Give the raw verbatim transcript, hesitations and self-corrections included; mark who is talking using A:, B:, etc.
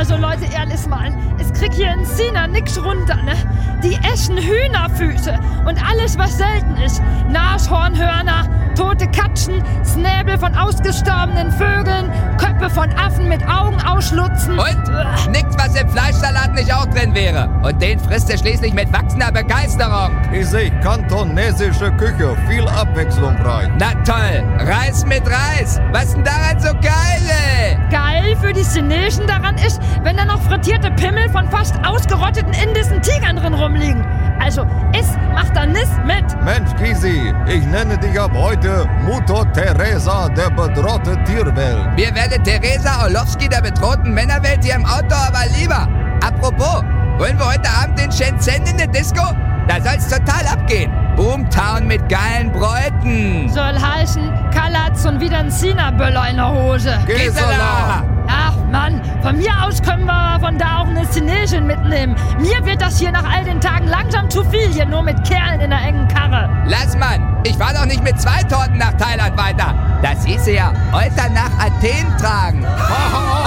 A: Also Leute, ehrlich mal, es kriegt hier in China nix runter, ne? Die essen Hühnerfüße und alles, was selten ist. Nashornhörner, tote Katzen, Snäbel von ausgestorbenen Vögeln, Köpfe von Affen mit Augen ausschlutzen.
B: Und? Nichts, was im Fleischsalat nicht auch drin wäre. Und den frisst er schließlich mit wachsender Begeisterung.
C: Ich sehe kantonesische Küche, viel abwechslungsreich.
B: Na toll, Reis mit Reis. Was ist denn daran so geil, ey?
A: Geil für die Chinesen daran ist, wenn da noch frittierte Pimmel von fast ausgerotteten indischen Tigern drin rumliegen. Also, es macht da nichts mit.
C: Mensch, Kisi, ich nenne dich ab heute Mutter Teresa der bedrohten Tierwelt.
B: Mir werde Teresa Orlowski der bedrohten Männerwelt hier im Outdoor aber lieber. Apropos, wollen wir heute Abend in Shenzhen in der Disco? Da soll's total abgehen. Boomtown mit geilen Bräuten.
A: Soll heißen, Kalle hat schon wieder einen China-Böller in der Hose.
B: Gisela!
A: Ach Mann, von mir aus können wir von da auch eine Chinesin mitnehmen. Mir wird das hier nach all den Tagen langsam zu viel, hier nur mit Kerlen in einer engen Karre.
B: Lass Mann, ich fahr doch nicht mit zwei Torten nach Thailand weiter. Das hieße ja heute nach Athen tragen.